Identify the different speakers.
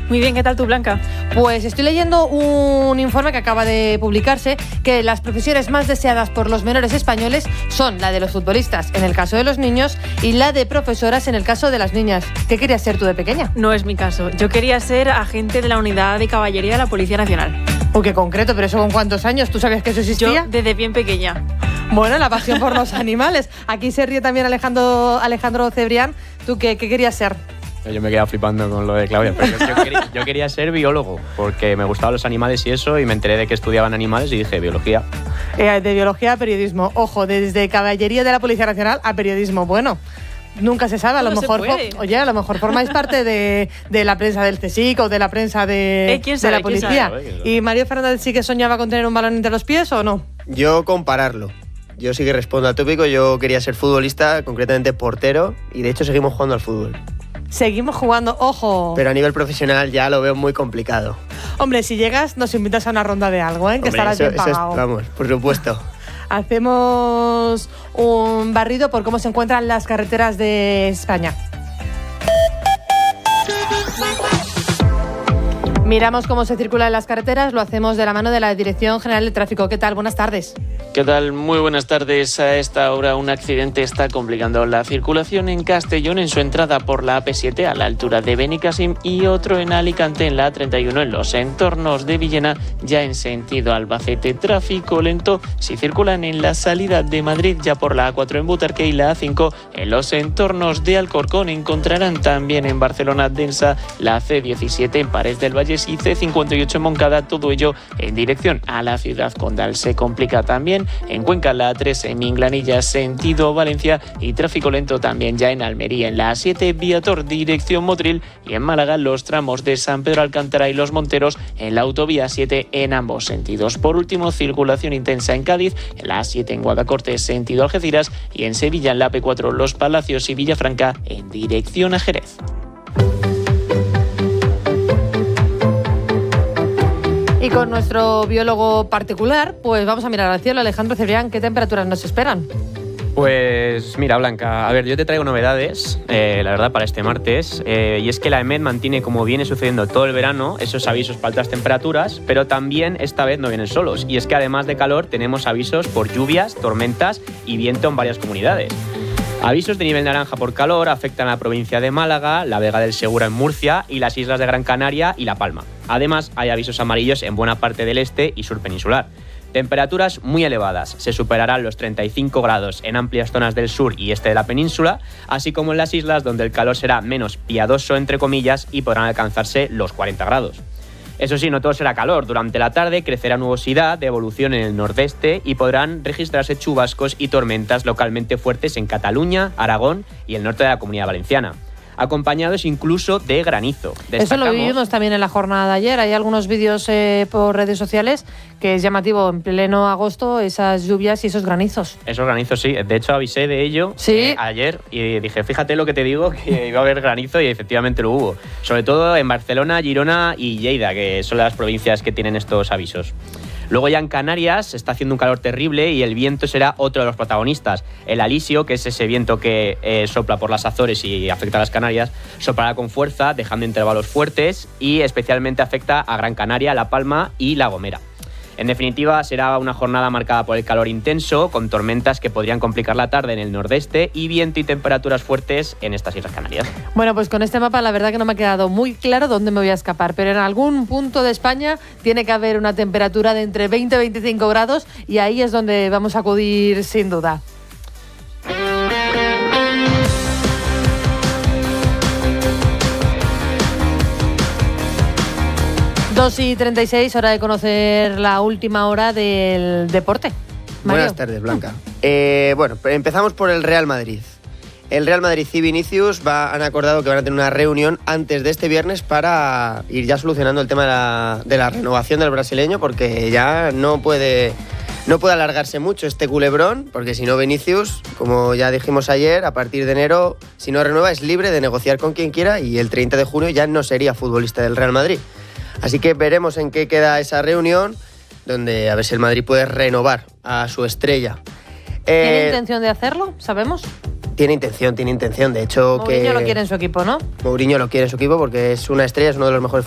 Speaker 1: Muy bien, ¿qué tal tú, Blanca?
Speaker 2: Pues estoy leyendo un informe que acaba de publicarse que las profesiones más deseadas por los menores españoles son la de los futbolistas en el caso de los niños y la de profesoras en el caso de las niñas. ¿Qué querías ser tú de pequeña?
Speaker 1: No es mi caso. Yo quería ser agente de la unidad de caballería de la Policía Nacional.
Speaker 2: Uy, qué concreto, pero ¿eso con cuántos años? ¿Tú sabes que eso existía?
Speaker 1: Yo desde bien pequeña.
Speaker 2: Bueno, la pasión por los animales. Aquí se ríe también Alejandro Cebrián. ¿Tú qué querías ser?
Speaker 3: Yo me he quedado flipando con lo de Claudia, pero yo quería ser biólogo, porque me gustaban los animales y eso, y me enteré de que estudiaban animales y dije, biología.
Speaker 2: De biología a periodismo. Ojo, desde caballería de la Policía Nacional a periodismo. Bueno, nunca se sabe, a lo mejor formáis parte de la prensa del CSIC o de la prensa de la policía. ¿Y Mario Fernández sí que soñaba con tener un balón entre los pies o no?
Speaker 4: Yo compararlo. Yo sí que respondo al tópico, yo quería ser futbolista, concretamente portero, y de hecho seguimos jugando al fútbol.
Speaker 2: Seguimos jugando, ojo.
Speaker 4: Pero a nivel profesional ya lo veo muy complicado.
Speaker 2: Hombre, si llegas nos invitas a una ronda de algo, ¿eh? Que estarás bien pagado.
Speaker 4: Vamos, por supuesto.
Speaker 2: Hacemos un barrido por cómo se encuentran las carreteras de España. Miramos cómo se circula en las carreteras, lo hacemos de la mano de la Dirección General de Tráfico. ¿Qué tal? Buenas tardes.
Speaker 5: ¿Qué tal? Muy buenas tardes. A esta hora un accidente está complicando la circulación en Castellón en su entrada por la AP7 a la altura de Benicàssim y otro en Alicante en la A31 en los entornos de Villena ya en sentido Albacete. Tráfico lento si circulan en la salida de Madrid ya por la A4 en Butarque y la A5 en los entornos de Alcorcón. Encontrarán también en Barcelona densa la C17 en Pares del Vallès y C58 en Montcada, todo ello en dirección a la ciudad condal. Se complica también en Cuenca la A3 en Minglanilla sentido Valencia y tráfico lento también ya en Almería en la A7 Viator dirección Motril y en Málaga los tramos de San Pedro Alcántara y Los Monteros en la autovía 7 en ambos sentidos. Por último, circulación intensa en Cádiz en la A7 en Guadacorte sentido Algeciras y en Sevilla en la AP4 Los Palacios y Villafranca en dirección a Jerez.
Speaker 2: Y con nuestro biólogo particular, pues vamos a mirar al cielo. Alejandro Cebrián, ¿qué temperaturas nos esperan?
Speaker 3: Pues mira, Blanca, a ver, yo te traigo novedades, la verdad, para este martes, y es que la EMET mantiene, como viene sucediendo todo el verano, esos avisos para altas temperaturas, pero también esta vez no vienen solos, y es que además de calor tenemos avisos por lluvias, tormentas y viento en varias comunidades. Avisos de nivel naranja por calor afectan a la provincia de Málaga, la Vega del Segura en Murcia y las islas de Gran Canaria y La Palma. Además, hay avisos amarillos en buena parte del este y sur peninsular. Temperaturas muy elevadas, se superarán los 35 grados en amplias zonas del sur y este de la península, así como en las islas donde el calor será menos piadoso, entre comillas, y podrán alcanzarse los 40 grados. Eso sí, no todo será calor. Durante la tarde crecerá nubosidad de evolución en el nordeste y podrán registrarse chubascos y tormentas localmente fuertes en Cataluña, Aragón y el norte de la Comunidad Valenciana, acompañados incluso de granizo.
Speaker 2: Eso lo vivimos también en la jornada de ayer. Hay algunos vídeos por redes sociales que es llamativo en pleno agosto esas lluvias y esos granizos.
Speaker 3: Esos granizos, sí. De hecho, avisé de ello ayer y dije, fíjate lo que te digo, que iba a haber granizo y efectivamente lo hubo. Sobre todo en Barcelona, Girona y Lleida, que son las provincias que tienen estos avisos. Luego ya en Canarias está haciendo un calor terrible y el viento será otro de los protagonistas. El alisio, que es ese viento que sopla por las Azores y afecta a las Canarias, soplará con fuerza, dejando intervalos fuertes y especialmente afecta a Gran Canaria, La Palma y La Gomera. En definitiva, será una jornada marcada por el calor intenso, con tormentas que podrían complicar la tarde en el nordeste y viento y temperaturas fuertes en estas Islas Canarias.
Speaker 2: Bueno, pues con este mapa la verdad que no me ha quedado muy claro dónde me voy a escapar, pero en algún punto de España tiene que haber una temperatura de entre 20 y 25 grados y ahí es donde vamos a acudir sin duda. Dos y 36, hora de conocer la última hora del deporte. Mario.
Speaker 4: Buenas tardes, Blanca. Bueno, empezamos por el Real Madrid. El Real Madrid y Vinicius han acordado que van a tener una reunión antes de este viernes para ir ya solucionando el tema de la renovación del brasileño, porque ya no puede alargarse mucho este culebrón, porque si no Vinicius, como ya dijimos ayer, a partir de enero, si no renueva, es libre de negociar con quien quiera y el 30 de junio ya no sería futbolista del Real Madrid. Así que veremos en qué queda esa reunión, donde a ver si el Madrid puede renovar a su estrella.
Speaker 2: ¿Tiene intención de hacerlo? ¿Sabemos?
Speaker 4: Tiene intención. De hecho,
Speaker 2: Mourinho lo quiere en su equipo, ¿no?
Speaker 4: Mourinho lo quiere en su equipo porque es una estrella, es uno de los mejores